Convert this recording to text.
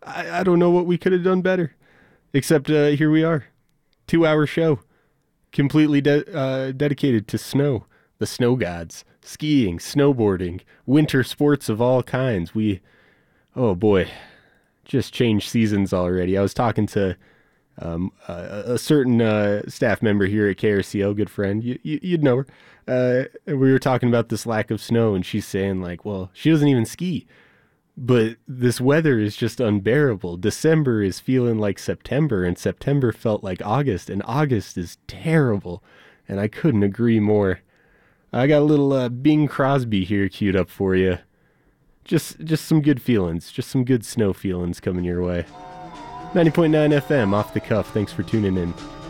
I don't know what we could have done better. Except here we are, 2 hour show, completely dedicated to snow, the snow gods, skiing, snowboarding, winter sports of all kinds. Oh boy, just changed seasons already. I was talking to a certain staff member here at KRCO, good friend. You'd know her. And we were talking about this lack of snow, and she's saying like, well, she doesn't even ski. But this weather is just unbearable. December is feeling like September, and September felt like August, and August is terrible. And I couldn't agree more. I got a little Bing Crosby here queued up for you. Just some good feelings, just some good snow feelings coming your way. 90.9 FM, off the cuff. Thanks for tuning in.